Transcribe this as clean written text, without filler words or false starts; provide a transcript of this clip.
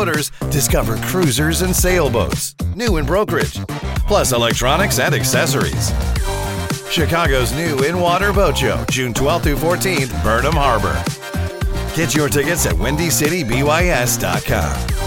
boaters, discover cruisers and sailboats, new in brokerage, plus electronics and accessories. Chicago's new in-water boat show, June 12th through 14th, Burnham Harbor. Get your tickets at WindyCityBYS.com.